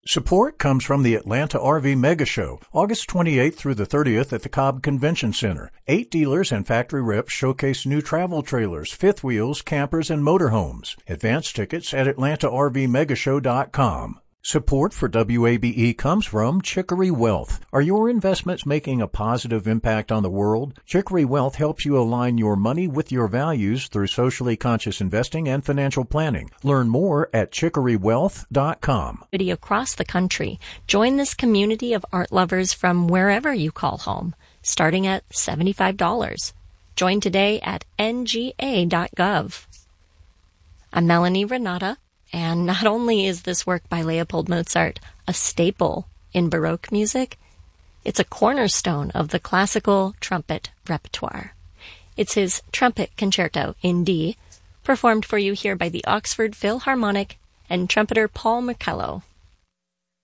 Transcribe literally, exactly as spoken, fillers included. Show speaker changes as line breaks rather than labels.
Support comes from the Atlanta R V Mega Show, August twenty-eighth through the thirtieth at the Cobb Convention Center. Eight dealers and factory reps showcase new travel trailers, fifth wheels, campers, and motorhomes. Advance tickets at atlanta r v mega show dot com. Support for W A B E comes from Chicory Wealth. Are your investments making a positive impact on the world? Chicory Wealth helps you align your money with your values through socially conscious investing and financial planning. Learn more at chicory wealth dot com.
Across the country, join this community of art lovers from wherever you call home, starting at seventy-five dollars. Join today at n g a dot gov. I'm Melanie Renata. And not only is this work by Leopold Mozart a staple in Baroque music, it's a cornerstone of the classical trumpet repertoire. It's his Trumpet Concerto in D, performed for you here by the Oxford Philharmonic and trumpeter Paul Michello.